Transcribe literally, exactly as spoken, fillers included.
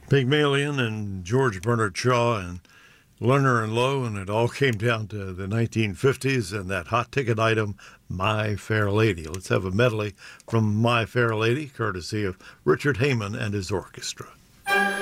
Pygmalion and George Bernard Shaw and Lerner and Lowe, and it all came down to the nineteen fifties and that hot ticket item, My Fair Lady. Let's have a medley from My Fair Lady, courtesy of Richard Heyman and his orchestra.